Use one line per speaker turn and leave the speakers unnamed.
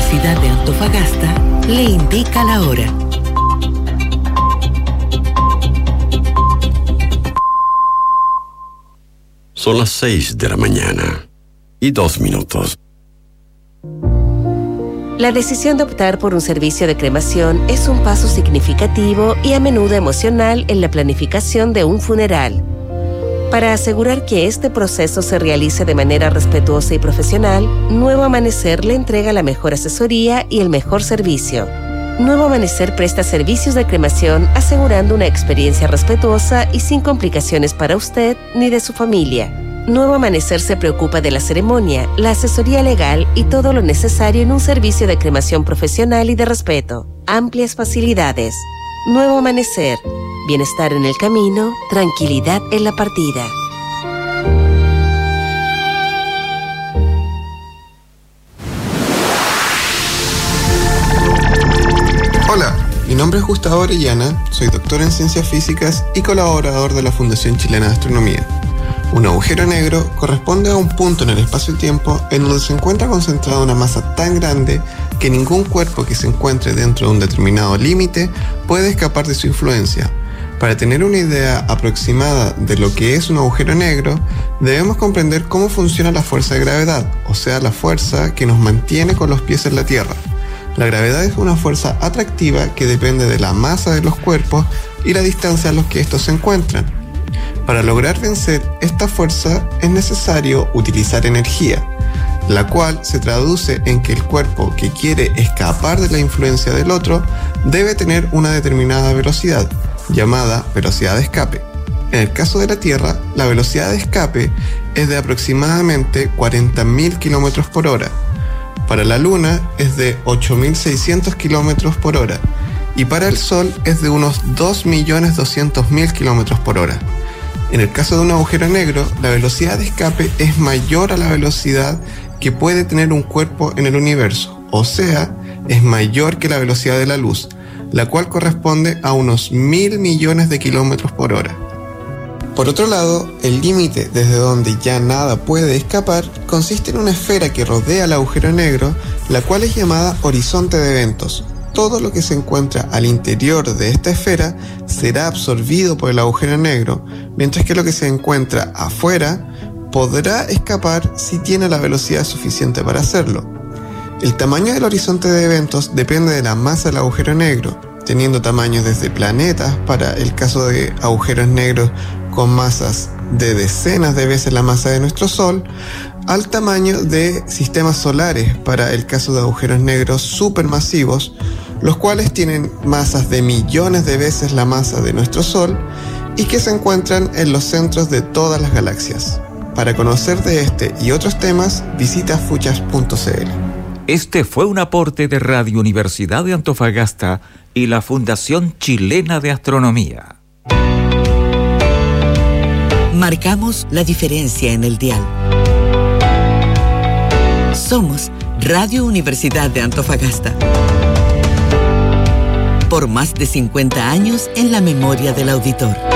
Universidad de Antofagasta le indica la hora.
Son las 6 de la mañana y 2 minutos.
La decisión de optar por un servicio de cremación es un paso significativo y a menudo emocional en la planificación de un funeral. Para asegurar que este proceso se realice de manera respetuosa y profesional, Nuevo Amanecer le entrega la mejor asesoría y el mejor servicio. Nuevo Amanecer presta servicios de cremación asegurando una experiencia respetuosa y sin complicaciones para usted ni de su familia. Nuevo Amanecer se preocupa de la ceremonia, la asesoría legal y todo lo necesario en un servicio de cremación profesional y de respeto. Amplias facilidades. Nuevo Amanecer. Bienestar en el camino, tranquilidad en la partida.
Hola, mi nombre es Gustavo Orellana, soy doctor en Ciencias Físicas y colaborador de la Fundación Chilena de Astronomía. Un agujero negro corresponde a un punto en el espacio-tiempo en donde se encuentra concentrada una masa tan grande que ningún cuerpo que se encuentre dentro de un determinado límite puede escapar de su influencia. Para tener una idea aproximada de lo que es un agujero negro, debemos comprender cómo funciona la fuerza de gravedad, o sea, la fuerza que nos mantiene con los pies en la Tierra. La gravedad es una fuerza atractiva que depende de la masa de los cuerpos y la distancia a los que estos se encuentran. Para lograr vencer esta fuerza es necesario utilizar energía, la cual se traduce en que el cuerpo que quiere escapar de la influencia del otro debe tener una determinada velocidad, llamada velocidad de escape. En el caso de la Tierra, la velocidad de escape es de aproximadamente 40.000 km por hora. Para la Luna es de 8.600 km por hora y para el Sol es de unos 2.200.000 km por hora. En el caso de un agujero negro, la velocidad de escape es mayor a la velocidad que puede tener un cuerpo en el universo, o sea, es mayor que la velocidad de la luz, la cual corresponde a unos 1.000 millones de kilómetros por hora. Por otro lado, el límite desde donde ya nada puede escapar consiste en una esfera que rodea el agujero negro, la cual es llamada horizonte de eventos. Todo lo que se encuentra al interior de esta esfera será absorbido por el agujero negro, mientras que lo que se encuentra afuera podrá escapar si tiene la velocidad suficiente para hacerlo. El tamaño del horizonte de eventos depende de la masa del agujero negro, teniendo tamaños desde planetas para el caso de agujeros negros con masas de decenas de veces la masa de nuestro Sol, al tamaño de sistemas solares para el caso de agujeros negros supermasivos, los cuales tienen masas de millones de veces la masa de nuestro Sol y que se encuentran en los centros de todas las galaxias. Para conocer de este y otros temas, visita fuchas.cl.
Este fue un aporte de Radio Universidad de Antofagasta y la Fundación Chilena de Astronomía.
Marcamos la diferencia en el dial. Somos Radio Universidad de Antofagasta. Por más de 50 años en la memoria del auditor.